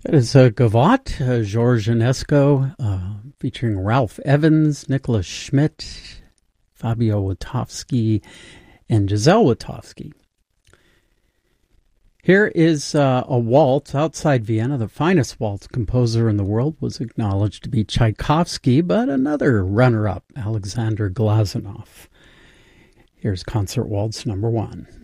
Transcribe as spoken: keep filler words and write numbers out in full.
That is a Gavotte, uh, Georges Enesco, uh, featuring Ralph Evans, Nicholas Schmidt, Fabio Witowski, and Giselle Witowski. Here is uh, a waltz outside Vienna. The finest waltz composer in the world was acknowledged to be Tchaikovsky, but another runner-up, Alexander Glazunov. Here's Concert Waltz number one.